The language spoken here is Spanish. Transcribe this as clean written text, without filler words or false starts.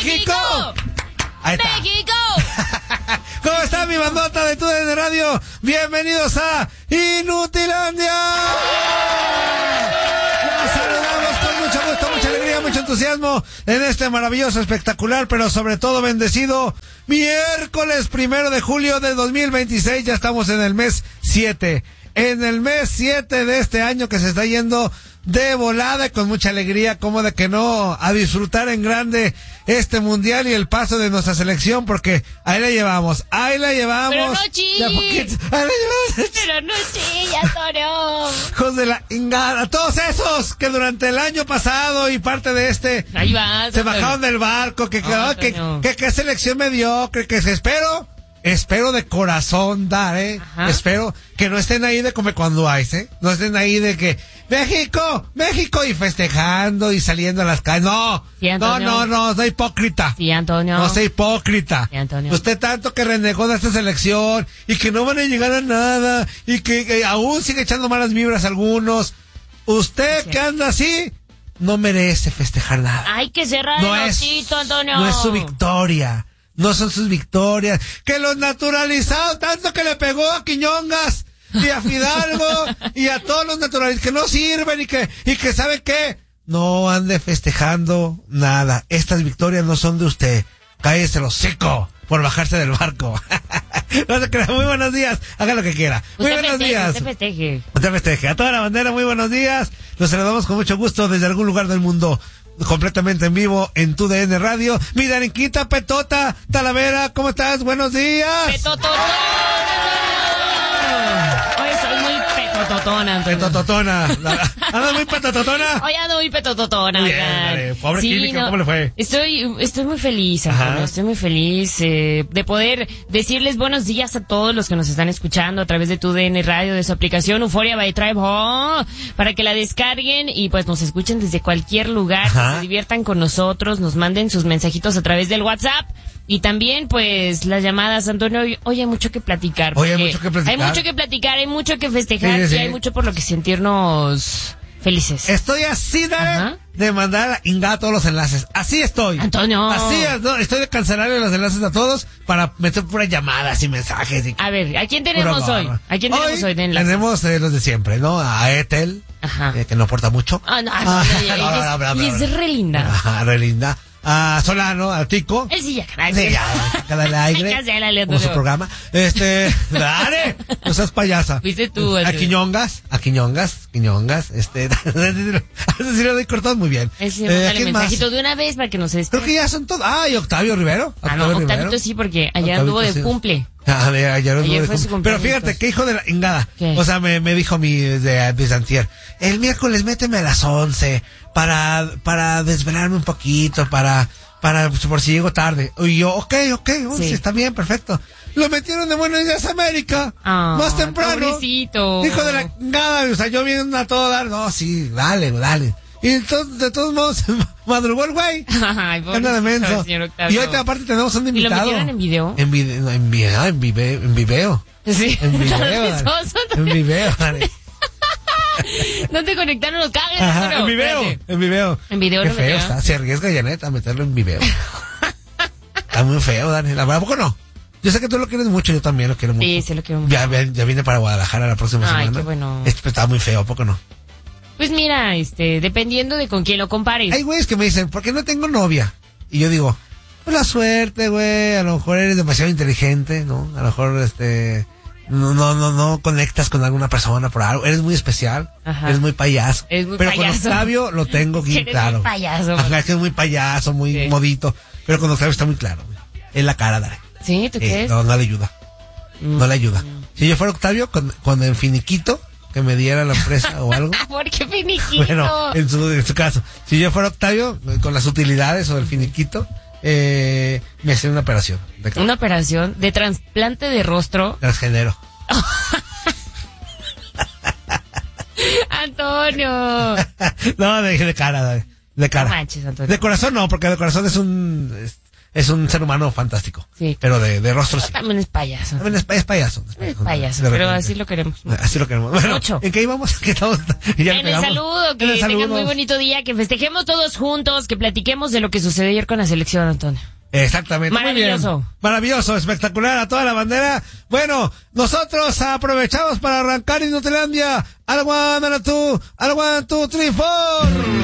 ¡México! Ahí está. ¡México! ¿Cómo está mi bandota de TUDN Radio? Bienvenidos a Inutilandia. Los saludamos con mucho gusto, mucha alegría, mucho entusiasmo en este maravilloso, espectacular, pero sobre todo bendecido miércoles 1 de julio de 2026. Ya estamos en el mes 7. En el mes 7 de este año que se está yendo de volada y con mucha alegría, como de que no, a disfrutar en grande este mundial y el paso de nuestra selección, porque ahí la llevamos. Pero no chilles. De a poquito, ahí la llevamos. Pero no chilles, Antonio. Hijos de la ingada, todos esos que durante el año pasado y parte de este Ahí vas, se Antonio. bajaron del barco, que selección mediocre, que se espero de corazón dar, Ajá. espero que no estén ahí de come cuando hay, no estén ahí de que México y festejando y saliendo a las calles. No, Sí, Antonio. no sea hipócrita. Sí, Antonio. No sea hipócrita. Sí, Antonio. Usted tanto que renegó de esta selección y que no van a llegar a nada y que aún sigue echando malas vibras a algunos. Usted Sí. que anda así no merece festejar nada. Hay que cerrar No el es- hocito, Antonio. No es su victoria. No son sus victorias. Que los naturalizados, tanto que le pegó a Quiñongas y a Fidalgo y a todos los naturalizados que no sirven y que ¿saben qué? No ande festejando nada. Estas victorias no son de usted. Cállese el hocico por bajarse del barco. No se crea. Muy buenos días. Haga lo que quiera. Muy Usted buenos festeje, días. usted festeje. Usted festeje. A toda la bandera, muy buenos días. Los saludamos con mucho gusto desde algún lugar del mundo. Completamente en vivo en TUDN Radio. Mi Darinquita, Petota, Talavera, ¿cómo estás? Buenos días. ¡Petototón, Antonio! Hoy soy muy petototona, Antonio. Petototona. ¿Andas muy petototona? Hoy ando muy petototona. Muy bien, oigan. dale. Pobre Química, ¿cómo le fue? Estoy muy feliz, Antonio. Ajá. Estoy muy feliz de poder decirles buenos días a todos los que nos están escuchando a través de TUDN Radio, de su aplicación Euphoria by Tribe, para que la descarguen y pues nos escuchen desde cualquier lugar, Ajá. que se diviertan con nosotros, nos manden sus mensajitos a través del WhatsApp. Y también, pues, las llamadas, Antonio, hoy hay mucho que platicar. Hoy hay porque mucho que platicar. Hay mucho que platicar, hay mucho que festejar Sí, sí. y hay mucho por lo que sentirnos felices. Estoy así, Ajá. de mandar a ingada a todos los enlaces. Así estoy. Antonio. Así es, no, estoy de cancelarle los enlaces a todos para meter puras llamadas y mensajes. Y A ver, ¿a quién tenemos pura hoy? barra. ¿A quién tenemos hoy de enlaces? Tenemos los de siempre, ¿no? A Ethel, Ajá. que no aporta mucho. Ah, no, no, y es re linda. Ajá, re linda. A Solano, a Tico. Él sí ya, Sí, gracias. ya, dale aire. Ya sé, dale, Como su Antonio. programa. Dale, no seas payasa. Fuiste tú, A Antonio. Quiñongas, así lo doy cortado muy bien. Ese, ¿A mándale quién más? mensajito de una vez para que nos Creo despierte. que ya son todos. Ah, y Octavio Rivero. Ah, no, Octavito sí, porque ayer anduvo de sí. cumple. Ah, ayer fue su Pero cumpleaños. fíjate, qué hijo de la ingada. ¿Qué? O sea, me dijo desde antier, el miércoles méteme a las 11 para desvelarme un poquito, por si llego tarde. Y yo, ok, 11, Sí. está bien, perfecto. Lo metieron de Buenos Días América. Ah, más temprano. pobrecito. Hijo de la ingada. O sea, yo viendo a todo dar. No, sí, dale. Y entonces, de todos modos, madrugó el güey. Ay, Anda de menso. señor Octavio. Y hoy aparte tenemos un ¿Y lo invitado. metieron en video? En video. Sí. En video. Besoso, En video, dale. No te conectaron los cables, Ajá, Antonio, en video. espérate. En video. En video Qué lo feo metieron. está. Se arriesga Janet a meterlo en video. Está muy feo, Dani. La verdad, ¿a poco no? Yo sé que tú lo quieres mucho, yo también lo quiero mucho. Sí, lo quiero mucho. Ya viene para Guadalajara la próxima Ay, semana. qué bueno. Está muy feo, ¿a poco no? Pues mira, dependiendo de con quién lo compares. Hay güeyes que me dicen, ¿por qué no tengo novia? Y yo digo, pues la suerte, güey, a lo mejor eres demasiado inteligente, ¿no? A lo mejor, no conectas con alguna persona por algo, eres muy especial, Ajá. eres muy payaso. Eres muy pero payaso. con Octavio lo tengo Que bien eres claro. muy payaso. Ajá, es que es muy payaso, muy Sí. modito, pero con Octavio está muy claro, güey. Es la cara, dale. ¿Sí? ¿Tú crees? No le ayuda. No le ayuda. Si yo fuera Octavio, con el finiquito que me diera la empresa o algo. ¿Por qué finiquito? Bueno, en su caso, si yo fuera Octavio, con las utilidades o el finiquito, me hacía una operación. Una operación de trasplante de rostro. Transgénero. Antonio. No, de cara, de cara. No manches, Antonio. De corazón no, porque de corazón es es un ser humano fantástico. Sí. Pero de rostro sí. También es payaso. También es payaso. Es payaso, pero así lo queremos. Así lo queremos. Bueno, Mucho. ¿en qué íbamos? ¿Qué estamos? En el saludo, que tengan muy bonito día, que festejemos todos juntos, que platiquemos de lo que sucedió ayer con la selección, Antonio. Exactamente. Maravilloso. Muy bien. Maravilloso, espectacular, a toda la bandera. Bueno, nosotros aprovechamos para arrancar Inutilandia. Al 1, 2, 3, 4.